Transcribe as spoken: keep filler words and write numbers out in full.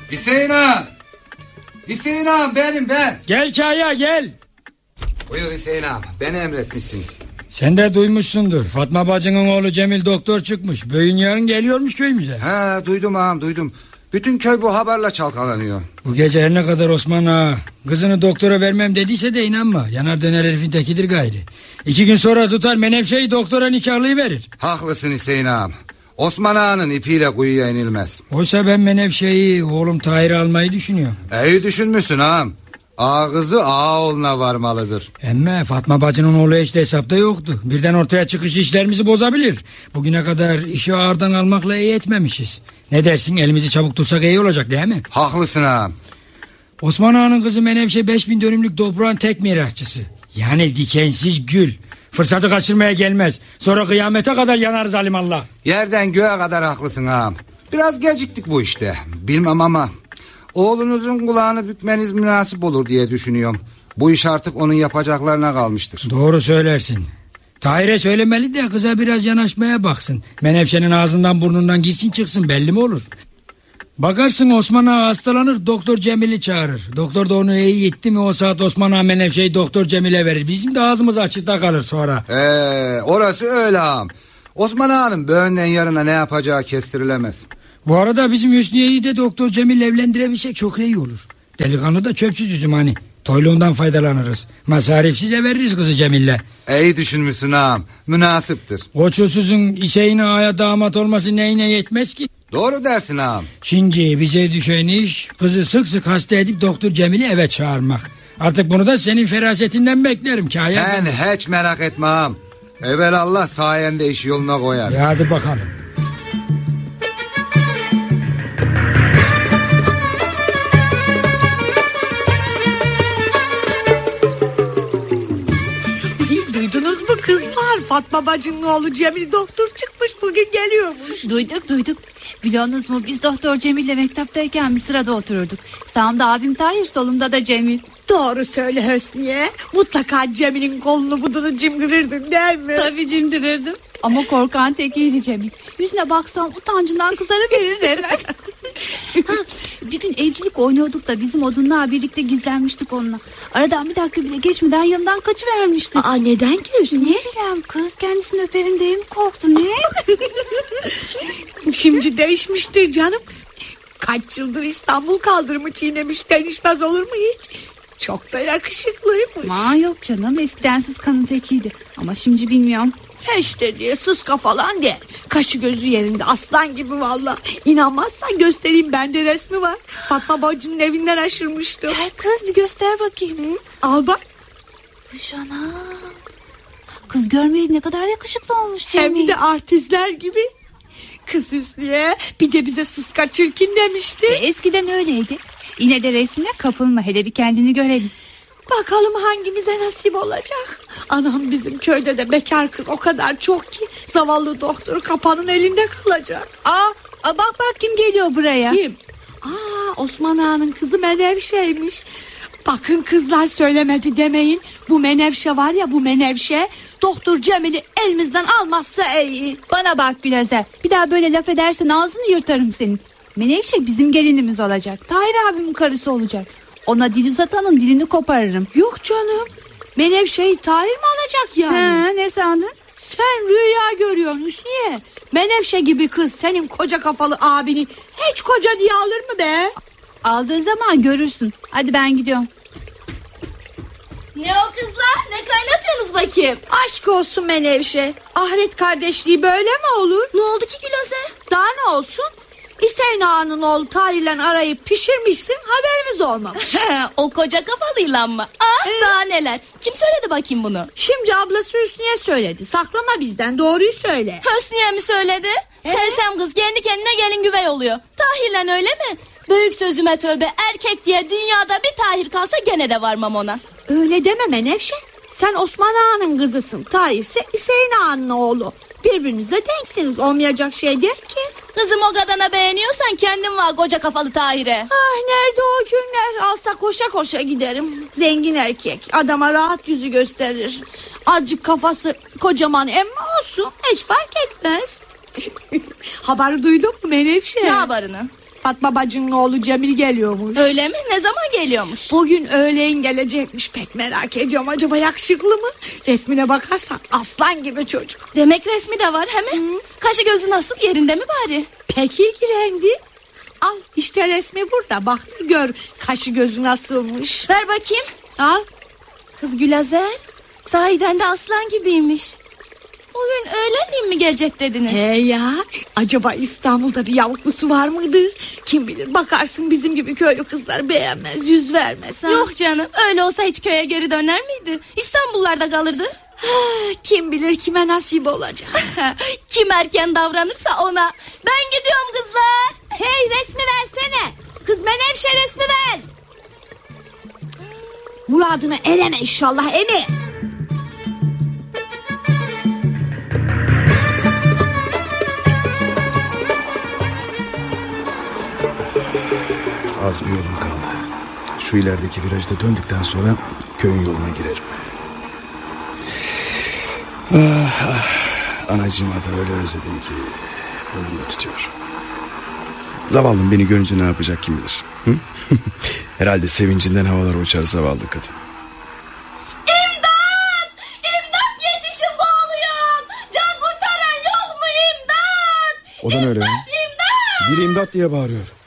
Hüseyin ağam. Hüseyin ağam benim ben. Gel Kaya gel. Buyur Hüseyin ağam, beni emretmişsin. Sen de duymuşsundur. Fatma bacının oğlu Cemil doktor çıkmış. Bugün yarın geliyormuş köyümüze. He duydum ağam duydum. Bütün köy bu haberle çalkalanıyor. Bu gece her ne kadar Osman ağa kızını doktora vermem dediyse de inanma. Yanar döner herifin tekidir gayri. İki gün sonra tutar Menevşe'yi doktora nikahlıyı verir. Haklısın Hüseyin ağam. Osman ağanın ipiyle kuyuya inilmez. Oysa ben Menevşe'yi oğlum Tahir'e almayı düşünüyorum. İyi düşünmüşsün ağam. Ağa kızı ağa oğluna varmalıdır. Emme Fatma bacının oğlu hiç de hesapta yoktu. Birden ortaya çıkış işlerimizi bozabilir. Bugüne kadar işi ağırdan almakla iyi etmemişiz. Ne dersin, elimizi çabuk tutsak iyi olacak değil mi? Haklısın ağam. Osman ağanın kızı Menevşe beş bin dönümlük toprağın tek mirasçısı. Yani dikensiz gül. Fırsatı kaçırmaya gelmez. Sonra kıyamete kadar yanarız alimallah. Yerden göğe kadar haklısın ağam. Biraz geciktik bu işte. Bilmem ama oğlunuzun kulağını bükmeniz münasip olur diye düşünüyorum. Bu iş artık onun yapacaklarına kalmıştır. Doğru söylersin. Tahir'e söylemeli de kıza biraz yanaşmaya baksın. Menevşe'nin ağzından burnundan gitsin çıksın, belli mi olur? Bakarsın Osman ağa hastalanır, doktor Cemil'i çağırır. Doktor da onu iyi gitti mi o saat Osman ağa Menevşe'yi doktor Cemil'e verir. Bizim de ağzımız açıkta kalır sonra. Ee, orası öyle ağam. Osman ağanın böğünden yarına ne yapacağı kestirilemez. Bu arada bizim Hüsniye'yi de doktor Cemil evlendirebilsek çok iyi olur. Delikanlı da çöpsüz üzüm hani. Toyluğundan faydalanırız. Masarifsize veririz kızı Cemil'le. İyi düşünmüşsün ağam. Münasiptir. O çulsuzun Hüseyin ağaya damat olması neyine yetmez ki? Doğru dersin ağam. Şimdi bize düşen iş kızı sık sık hasta edip doktor Cemil'i eve çağırmak. Artık bunu da senin ferasetinden beklerim. Kaya Sen ben... hiç merak etme ağam. Evelallah sayende işi yoluna koyar. Ya hadi bakalım. Duydunuz mu kızlar? Fatma bacının oğlu Cemil doktor çıkmış, bugün geliyormuş. Duyduk duyduk. Biliyorsunuz mu, biz doktor Cemil'le mektaptayken bir sırada otururduk. Sağımda abim Tahir, solumda da Cemil. Doğru söyle Hüsniye. Mutlaka Cemil'in kolunu budunu cimdirirdin değil mi? Tabii cimdirirdim. Ama korkan tekiydi Cemil. Yüzüne baksam utancından kızarıverirdi hemen. Ha, bir gün evcilik oynuyorduk da bizim odunla birlikte gizlenmiştik onunla. Aradan bir dakika bile geçmeden yanından kaçıvermişti. Aa, neden ki Hüsniye? Ne bileyim, kız kendisini öperim diye mi korktu ne? Şimdi değişmiştir canım. Kaç yıldır İstanbul kaldırımı çiğnemiş, değişmez olur mu hiç? Çok da yakışıklıymış. Aa, yok canım, eskiden siz kanın tekiydi. Ama şimdi bilmiyorum. Hiç de diye sıska falan değil. Kaşı gözü yerinde, aslan gibi valla. İnanmazsan göstereyim, bende resmi var. Fatma bacının evinden aşırmıştım. Ver kız, bir göster bakayım. Hı? Al bak. Şana. Kız görmeyi ne kadar yakışıklı olmuş Cemil. Hem de artistler gibi. Kız Hüsniye bir de bize sıska çirkin demişti. E, eskiden öyleydi. Yine de resmine kapılma, hele bir kendini görelim. Bakalım hangimize nasip olacak. Anam bizim köyde de bekar kız o kadar çok ki zavallı doktor kapanın elinde kalacak. Aa, aa bak bak kim geliyor buraya. Kim? Aa, Osman ağanın kızı Menevşe'ymiş. Bakın kızlar, söylemedi demeyin. Bu Menevşe var ya, bu Menevşe doktor Cemil'i elimizden almazsa iyi. Bana bak Gülazer, bir daha böyle laf edersen ağzını yırtarım senin. Menevşe bizim gelinimiz olacak. Tahir abimin karısı olacak. Ona dil uzatanın dilini koparırım. Yok canım, Menevşe'yi Tahir mi alacak yani? He, ne sandın? Sen rüya görüyorsun Hüsniye. Menevşe gibi kız senin koca kafalı abini hiç koca diye alır mı be? Aldığı zaman görürsün. Hadi ben gidiyorum. Ne o kızlar, ne kaynatıyorsunuz bakayım? Aşk olsun Menevşe. Ahiret kardeşliği böyle mi olur? Ne oldu ki Gülaze? Daha ne olsun? Hüseyin ağanın oğlu Tahir'le arayıp pişirmişsin, haberimiz olmamış. O koca kafalıyla mı? Ah ee? Daha neler. Kim söyledi bakayım bunu? Şimdi ablası Hüsniye söyledi. Saklama bizden, doğruyu söyle. Hüsniye mi söyledi? Ee? Sersem kız kendi kendine gelin güvey oluyor. Tahir'le öyle mi? Büyük sözüme tövbe, erkek diye dünyada bir Tahir kalsa gene de varmam ona. Öyle deme Menevşe. Sen Osman ağanın kızısın. Tahir ise Hüseyin ağanın oğlu. Birbirinize denksiniz, olmayacak şey değil ki. Kızım o kadına beğeniyorsan kendin var koca kafalı Tahir'e. Ah, nerede o günler? Alsa koşa koşa giderim. Zengin erkek, adama rahat yüzü gösterir. Azıcık kafası kocaman emmi olsun, hiç fark etmez. Haberi duydun mu Menevşe? Ne haberini? Fatma bacının oğlu Cemil geliyormuş. Öyle mi? Ne zaman geliyormuş? Bugün öğleyin gelecekmiş. Pek merak ediyorum, acaba yakışıklı mı? Resmine bakarsan aslan gibi çocuk. Demek resmi de var he mi? Hı. Kaşı gözü nasıl, yerinde mi bari? Pek ilgilendi. Al işte resmi burada, bak da gör kaşı gözü nasılmış. Ver bakayım. Al. Kız Gülazer, sahiden de aslan gibiymiş. Bugün öğlenleyin mi gelecek dediniz? He ya, acaba İstanbul'da bir yavuklusu var mıdır? Kim bilir, bakarsın bizim gibi köylü kızlar beğenmez, yüz vermez. Ha? Yok canım, öyle olsa hiç köye geri döner miydi? İstanbullarda kalırdı. Ha, kim bilir kime nasip olacak. Kim erken davranırsa ona. Ben gidiyorum kızlar. Hey, resmi versene. Kız Menevşe, resmi ver. Muradına ereme inşallah emi. Az bir yolum kaldı. Şu ilerideki virajda döndükten sonra köyün yoluna girerim. Ah, ah. Anacığıma da öyle özledim ki burnumda tutuyor. Zavallım beni görünce ne yapacak kim bilir. Hı? Herhalde sevincinden havalara uçar zavallı kadın. İmdat! İmdat, yetişin, boğuluyorum. Can kurtaran yok mu, imdat? O da ne öyle ya? İmdat! Biri imdat diye bağırıyor.